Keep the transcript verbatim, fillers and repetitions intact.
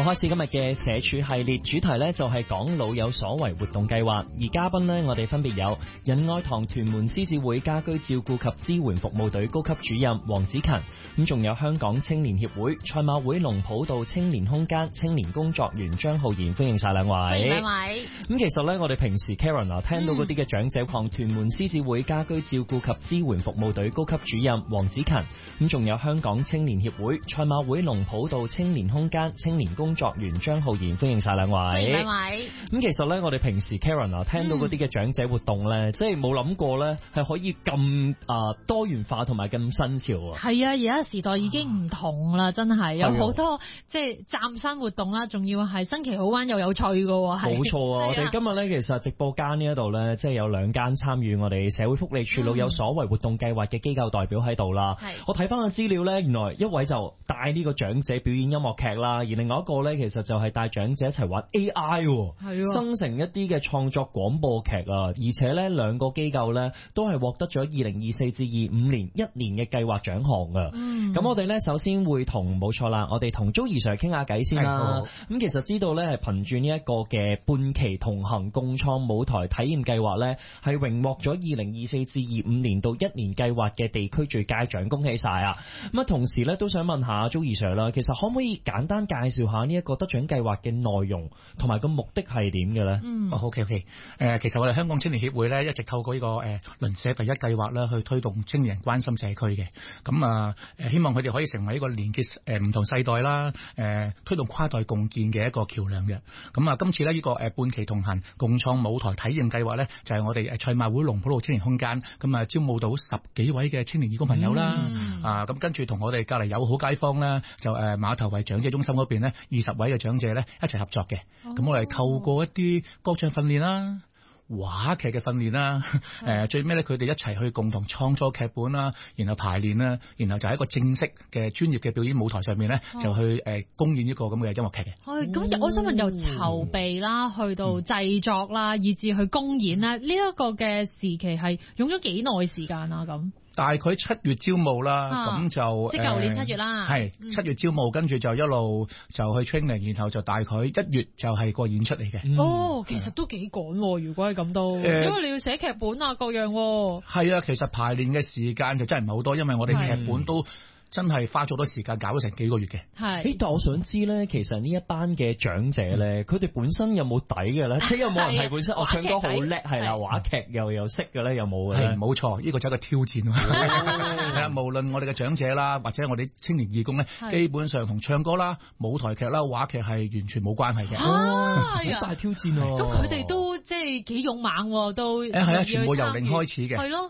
開始今日嘅社署系列，主題呢就係講老有所為活動計劃，而嘉賓呢，我哋分別有仁愛堂屯門獅子會家居照顧及支援服務隊高級主任黃子勤，咁仲有香港青年協會賽馬會龍普道青年空間青年工作員張浩然，歡迎晒兩位。 歡迎兩位。 咁其實呢，我哋平時 Karen 啊聽到嗰啲嘅長者項，屯門獅子會家居照顧及支援服務隊高級主任黃子勤，咁仲有香港青年協會賽馬會龍普道青年空間青年工作員張浩然，歡迎晒兩位。 歡迎兩位。 咁其實咧，我哋平時 Karen 啊，聽到嗰啲嘅長者活動咧，嗯、即係冇諗過咧，係可以咁啊、呃、多元化同埋咁新潮啊。 係啊，而家時代已經唔同啦，真係有好多即係嶄新活動啦，仲要係新奇好玩又有趣㗎喎。 冇錯啊！我哋今日咧，其實直播間呢一度咧，即係有兩間參與我哋社會福利署老有所為活動計劃嘅機構代表喺度啦。係、嗯，我睇翻個資料咧，原來一位就帶呢個長者表演音樂劇啦，而另外一個咧，其實就係帶長者一齊玩 A I， 係生成一啲嘅創作廣播劇啊！而且咧，兩個機構咧都係獲得咗二零二四至二五年一年嘅計劃獎項噶。嗯，咁我哋咧首先會同冇錯啦，我哋同 Joey Sir 傾下偈先啦。咁其實知道咧係憑住呢一個嘅伴期同行共創舞台體驗計劃咧，係榮獲咗二零二四至二五年度一年計劃嘅地區最佳獎，恭喜晒啊！咁啊，同時咧都想問下 Joey Sir 啦，其實可唔可以簡單介紹下呢一個得獎計劃嘅內容同埋個目的係點嘅咧？ 嗯，哦 ，OK OK，誒、呃，其實我哋香港青年協會咧一直透過呢、這個誒鄰舍第一計劃啦，去推動青年人關心社區嘅，咁啊誒希望佢哋可以成為一個連結誒唔同世代啦，誒、呃、推動跨代共建嘅一個橋梁嘅。咁啊，今次咧呢個誒伴期同行共創舞台體驗計劃咧，就係、是、我哋誒賽馬會龍普道青年空間，咁啊招募到十幾位嘅青年義工朋友啦，嗯、啊咁跟住同我哋隔籬友好街坊啦，就誒碼頭圍長者中心嗰邊咧二十位嘅長者咧一齊合作嘅，咁、哦、我哋透過一啲歌唱訓練啦、話劇嘅訓練啦，誒、呃、最尾咧佢哋一齊去共同創作劇本啦，然後排練啦，然後就喺一個正式嘅專業嘅表演舞台上面咧，哦、就去誒公演呢個咁嘅音樂劇嘅。係，咁我想問由籌備啦，去到製作啦，嗯、以至去公演啦，呢、這、一個嘅時期係用咗幾耐時間啊？咁？大概七月招募啦，咁、啊、就即係舊年七月啦，係七、嗯、月招募，跟住就一路就去 training，然後就大概一月就係個演出嚟嘅、嗯。哦，其實都幾趕喎，如果係咁都，呃、因為你要寫劇本啊，各樣。係啊，其實排練嘅時間就真係唔係好多，因為我哋劇本都真係花咗好多時間，搞咗成幾個月嘅。係，誒，但我想知咧，其實呢一班嘅長者咧，佢、嗯、哋本身有冇底嘅咧？即係有冇人係本身我唱歌好叻，係啦，話劇又又識嘅咧，有冇嘅？係，冇錯，呢、這個就係一個挑戰咯。係啊，無論我哋嘅長者啦，或者我哋青年義工咧，基本上同唱歌啦、舞台劇啦、話劇係完全冇關係嘅。啊，好大挑戰啊！咁佢哋都即係幾勇猛，都誒係啊，全部由零開始嘅。係咯，